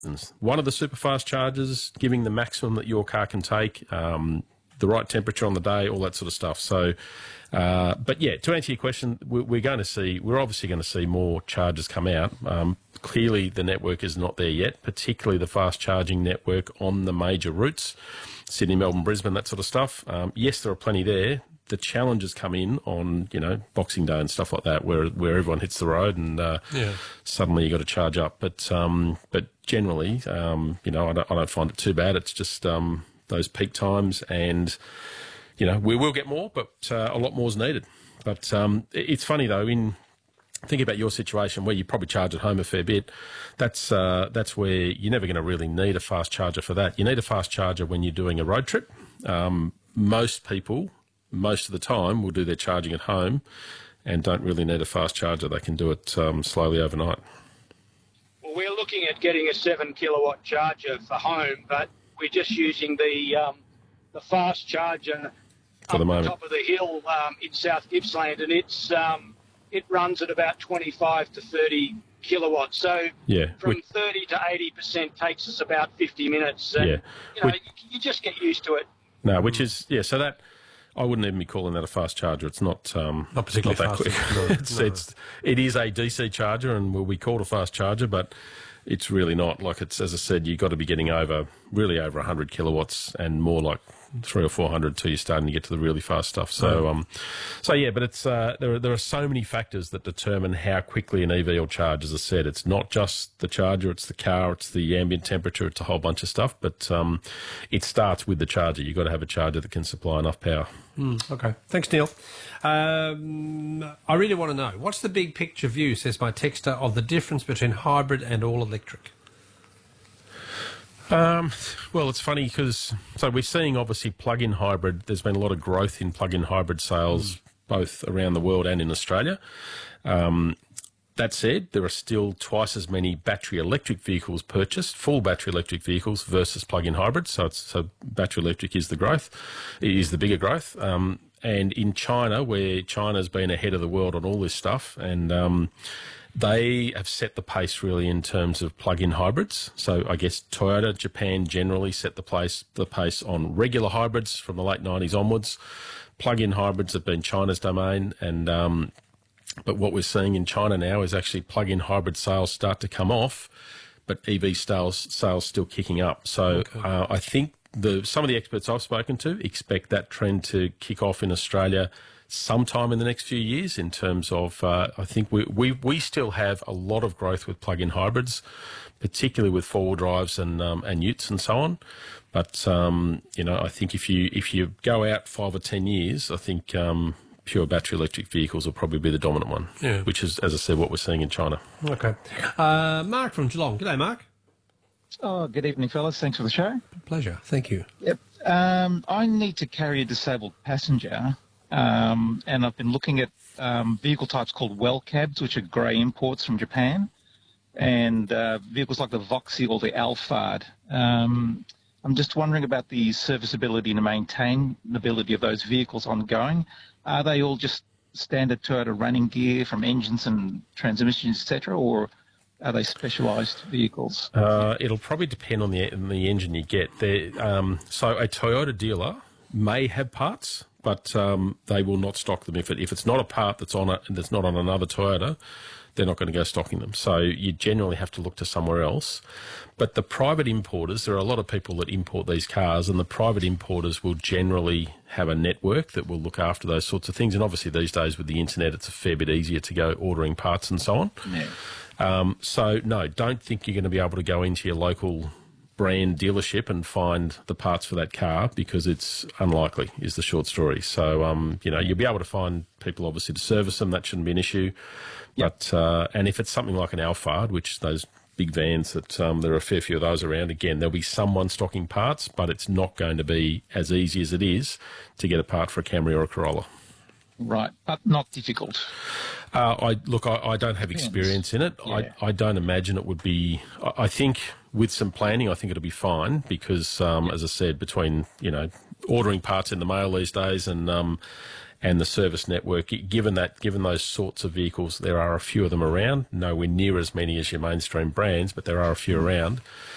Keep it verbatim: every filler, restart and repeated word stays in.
One of the super fast chargers, giving the maximum that your car can take, um, the right temperature on the day, all that sort of stuff. So, uh, but yeah, to answer your question, we're, we're going to see, we're obviously going to see more chargers come out. Um, clearly, the network is not there yet, particularly the fast charging network on the major routes, Sydney, Melbourne, Brisbane, that sort of stuff. Um, yes, there are plenty there. The challenges come in on, you know, Boxing Day and stuff like that, where where everyone hits the road and uh, yeah. suddenly you got to charge up. But um, but generally, um, you know, I don't, I don't find it too bad. It's just um, those peak times, and you know, we will get more, but uh, a lot more is needed. But um, it's funny though, in think about your situation where you probably charge at home a fair bit. That's uh, that's where you're never going to really need a fast charger for that. You need a fast charger when you're doing a road trip. Um, most people. Most of the time will do their charging at home and don't really need a fast charger. They can do it um, slowly overnight. Well, we're looking at getting a seven kilowatt charger for home, but we're just using the um, the fast charger for the up moment. the top of the hill um, in South Gippsland, and it's um, it runs at about twenty-five to thirty kilowatts. So yeah, from we, thirty to eighty percent takes us about fifty minutes. And, yeah, you know, we, you, you just get used to it. No, which is yeah. So that. I wouldn't even be calling that a fast charger. It's not um, not particularly not that fast. quick. No, it's, no. it's it is a D C charger and will be called a fast charger, but it's really not. Like it's as I said, you've got to be getting over really over one hundred kilowatts and more like three or four hundred till you're starting to get to the really fast stuff. So, um, so yeah, but it's uh, there are there are so many factors that determine how quickly an E V will charge. As I said, it's not just the charger, it's the car, it's the ambient temperature, it's a whole bunch of stuff. But um, it starts with the charger. You've got to have a charger that can supply enough power. Mm, okay, thanks, Neil. Um, I really want to know what's the big picture view, says my texter, of the difference between hybrid and all electric. Um, well, it's funny because so we're seeing obviously plug-in hybrid. There's been a lot of growth in plug-in hybrid sales, mm. both around the world and in Australia. Um, that said, there are still twice as many battery electric vehicles purchased, full battery electric vehicles versus plug-in hybrids. So, it's, so battery electric is the growth, is the bigger growth. Um, and in China, where China's been ahead of the world on all this stuff, and um, they have set the pace really in terms of plug-in hybrids. So I guess Toyota, Japan generally set the place the pace on regular hybrids from the late nineties onwards. Plug-in hybrids have been China's domain, and um, but what we're seeing in China now is actually plug-in hybrid sales start to come off, but E V sales sales still kicking up. So okay. uh, I think the some of the experts I've spoken to expect that trend to kick off in Australia sometime in the next few years in terms of, uh, I think we, we, we still have a lot of growth with plug-in hybrids, particularly with four-wheel drives and, um, and utes and so on. But, um, you know, I think if you, if you go out five or ten years, I think, um, pure battery electric vehicles will probably be the dominant one, yeah. which is, as I said, what we're seeing in China. Okay. Uh, Mark from Geelong. G'day, Mark. Oh, good evening, fellas. Thanks for the show. Pleasure. Thank you. Yep. Um, I need to carry a disabled passenger. Um, and I've been looking at um, vehicle types called well cabs, which are grey imports from Japan, and uh, vehicles like the Voxy or the Alphard. Um, I'm just wondering about the serviceability and the maintainability of those vehicles ongoing. Are they all just standard Toyota running gear from engines and transmissions, et cetera, or are they specialised vehicles? Uh, it'll probably depend on the on the engine you get. Um, so a Toyota dealer may have parts, but um, they will not stock them. If it if it's not a part that's on a, that's not on another Toyota, they're not going to go stocking them. So you generally have to look to somewhere else. But the private importers, there are a lot of people that import these cars, and the private importers will generally have a network that will look after those sorts of things. And obviously these days with the internet, it's a fair bit easier to go ordering parts and so on. Yeah. Um, so no, don't think you're going to be able to go into your local brand dealership and find the parts for that car, because it's unlikely, is the short story. So, um, you know, you'll be able to find people obviously to service them. That shouldn't be an issue. Yep. But, uh, and if it's something like an Alphard, which those big vans that, um, there are a fair few of those around, again, there'll be someone stocking parts, but it's not going to be as easy as it is to get a part for a Camry or a Corolla. Right, but not difficult. Uh, I look, I, I don't have experience in it. Yeah. I, I don't imagine it would be. I, I think with some planning, I think it'll be fine, because, um, yeah. as I said, between, you know, ordering parts in the mail these days and um, and the service network, given that, given those sorts of vehicles, there are a few of them around. Nowhere near as many as your mainstream brands, but there are a few mm. around.